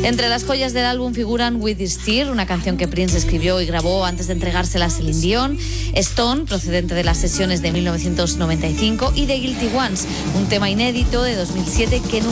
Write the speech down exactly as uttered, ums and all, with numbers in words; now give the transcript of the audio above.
Entre las joyas del álbum figuran With This Tear, una canción que Prince escribió y grabó antes de entregársela a Celine Dion, Stone, procedente de las sesiones de mil novecientos noventa y cinco, y The Guilty Ones, un tema inédito de dos mil siete que nunca